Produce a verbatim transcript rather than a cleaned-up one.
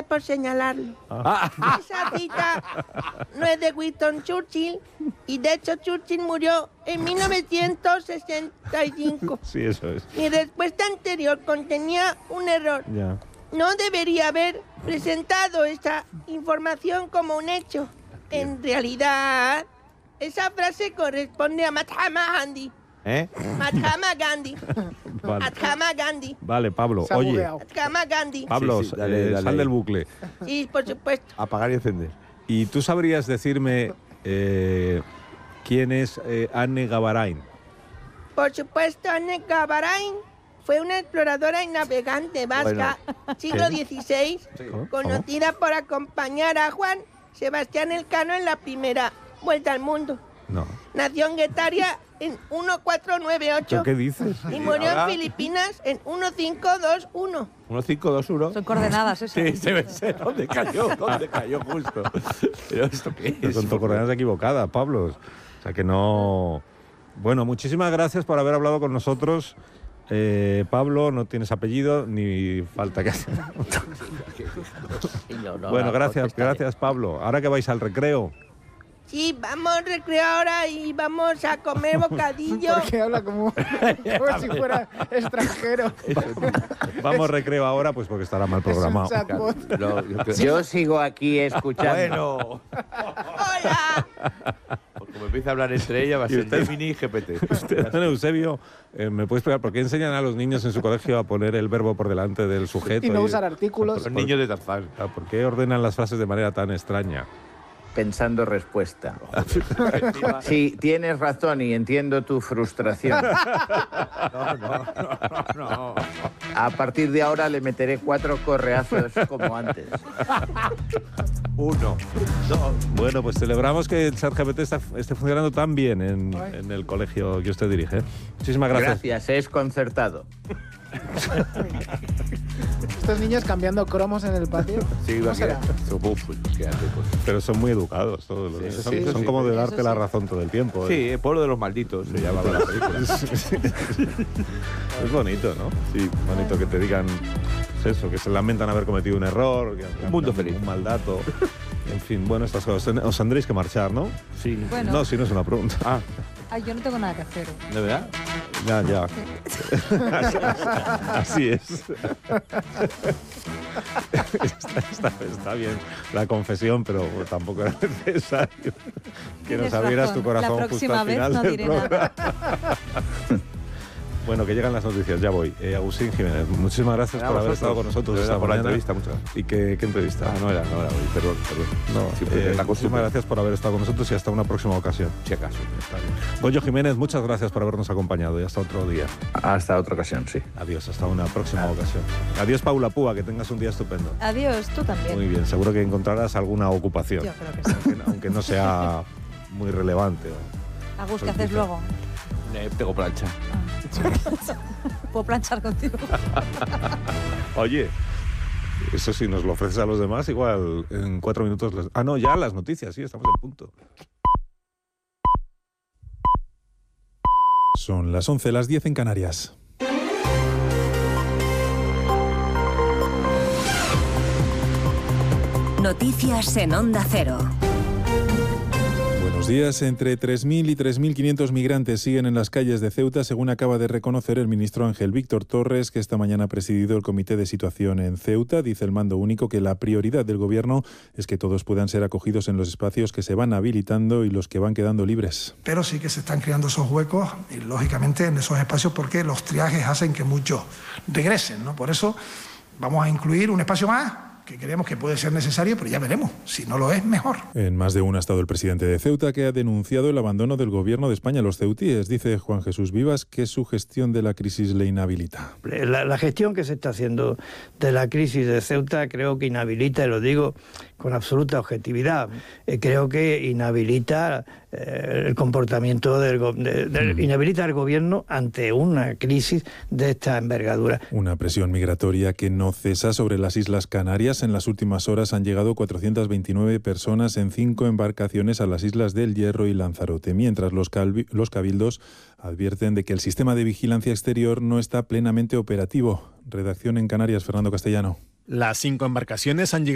por señalarlo. Ah. Esa cita no es de Winston Churchill, y de hecho Churchill murió en mil novecientos sesenta y cinco. Sí, eso es. Mi respuesta anterior contenía un error. Ya. No debería haber presentado esa información como un hecho. En realidad, esa frase corresponde a Mahatma Gandhi. ¿Eh? Mahatma Gandhi. Vale. Mahatma Gandhi. Vale, Pablo, Se ha oye. bugueado. Mahatma Gandhi. Pablo, Sí, sí, dale, eh, dale sal ahí. del bucle. Sí, por supuesto. Apagar y encender. ¿Y tú sabrías decirme eh, quién es eh, Anne Gavarain? Por supuesto, Anne Gavarain fue una exploradora y navegante vasca, siglo dieciséis, ¿Cómo? conocida por acompañar a Juan Sebastián Elcano en la primera vuelta al mundo. No. Nació en Guetaria en mil cuatrocientos noventa y ocho ¿Pero qué dices? y murió ahora? en Filipinas en mil quinientos veintiuno. uno cinco dos uno. Son coordenadas esas. Sí, se ve sé dónde cayó, dónde cayó justo. Pero esto qué Pero es. con tu coordenadas equivocadas, Pablo. O sea que no... Bueno, muchísimas gracias por haber hablado con nosotros. Eh, Pablo, no tienes apellido ni falta que hacer. Bueno, gracias, gracias, Pablo. Ahora que vais al recreo, Sí, vamos al recreo ahora y vamos a comer bocadillo. Porque habla como, como si fuera extranjero. vamos al recreo ahora, pues porque estará mal Es un programado. chatbot. No, yo creo- Yo sigo aquí escuchando. Bueno, ¡Hola! pues como empieza a hablar entre ellas va a ¿Y ser usted? Gemini y G P T. Usted, don Eusebio, eh, ¿me puede explicar por qué enseñan a los niños en su colegio a poner el verbo por delante del sujeto? Y no usar artículos. Los niños de Tarzán. ¿Por qué ordenan las frases de manera tan extraña? Pensando respuesta. Sí, tienes razón y entiendo tu frustración. No, no, no, no. A partir de ahora le meteré cuatro correazos como antes. Uno, dos. Bueno, pues celebramos que el ChatGPT está, esté funcionando tan bien en, en el colegio que usted dirige. Muchísimas gracias. Gracias, es concertado. Estos niños cambiando cromos en el patio. Sí, ¿Cómo va a será? quedar. Uf, qué hace, pues. Pero son muy educados todos los Sí, niños. eso Son, sí, eso son sí. como de Eso darte sí. la razón todo el tiempo. ¿eh? Sí, el pueblo de los malditos se llama la película. Es bonito, ¿no? Sí, bonito que te digan pues eso, que se lamentan haber cometido un error, que Un mundo un, feliz. un mal dato. En fin, bueno, estas cosas. Os tendréis que marchar, ¿no? Sí. Bueno. No, si no es una pregunta. Ah, Ay, yo no tengo nada que hacer. ¿de verdad? Ya, ya. Así es. Está, está- está bien la confesión, pero tampoco era necesario que nos Tienes abrieras razón. tu corazón La justo próxima al vez final no del diré programa. Bueno, que llegan las noticias, ya voy. Eh, Agustín Jiménez, muchísimas gracias A por haber vosotros. estado con nosotros De esta verdad, por la mañana. entrevista, muchas gracias. ¿Y qué, qué entrevista? Ah, no era, no era hoy, perdón, perdón. No, Siempre eh, la muchísimas costumbre. gracias por haber estado con nosotros y hasta una próxima ocasión. Si acaso. Goyo Jiménez, muchas gracias por habernos acompañado y hasta otro día. Hasta otra ocasión, sí. Adiós, hasta una próxima ocasión. Adiós, Paula Púa, que tengas un día estupendo. Adiós, tú también. Muy bien, seguro que encontrarás alguna ocupación, Yo creo que sí. aunque, aunque no sea muy relevante. ¿no? Agus, ¿qué Pues haces quizá. luego? Eh, tengo plancha. Puedo planchar contigo. Oye, eso sí, nos lo ofreces a los demás, igual en cuatro minutos... las- Ah, no, ya las noticias, sí, estamos en punto. Son las once, las diez en Canarias. Noticias en Onda Cero. Buenos días. Entre tres mil y tres mil quinientos migrantes siguen en las calles de Ceuta, según acaba de reconocer el ministro Ángel Víctor Torres, que esta mañana ha presidido el Comité de Situación en Ceuta. Dice el mando único que la prioridad del Gobierno es que todos puedan ser acogidos en los espacios que se van habilitando y los que van quedando libres. Pero sí que se están creando esos huecos, y lógicamente en esos espacios, porque los triajes hacen que muchos regresen, ¿no? Por eso vamos a incluir un espacio más, que creemos que puede ser necesario, pero ya veremos. Si no lo es, mejor. En más de uno ha estado el presidente de Ceuta, que ha denunciado el abandono del Gobierno de España a los ceutíes. Dice Juan Jesús Vivas que su gestión de la crisis le inhabilita. La, la gestión que se está haciendo de la crisis de Ceuta creo que inhabilita, y lo digo con absoluta objetividad, eh, creo que inhabilita eh, el comportamiento del go- de, de, Mm. inhabilita al gobierno ante una crisis de esta envergadura. Una presión migratoria que no cesa sobre las Islas Canarias. En las últimas horas han llegado cuatrocientas veintinueve personas en cinco embarcaciones a las Islas del Hierro y Lanzarote, mientras los, calvi- los cabildos advierten de que el sistema de vigilancia exterior no está plenamente operativo. Redacción en Canarias, Fernando Castellano. Las cinco embarcaciones han llegado